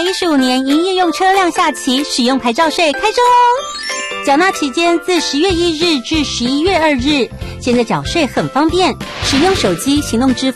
2015年营业用车辆下期使用牌照税开征哦。缴纳期间自10月1日至11月2日，现在缴税很方便，使用手机行动支付